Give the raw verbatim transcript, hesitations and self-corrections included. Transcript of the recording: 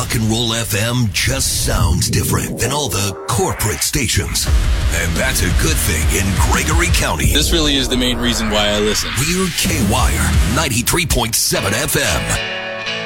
Rock and Roll F M just sounds different than all the corporate stations. And that's a good thing in Gregory County. This really is the main reason why I listen. We're K-Wire, ninety-three point seven F M.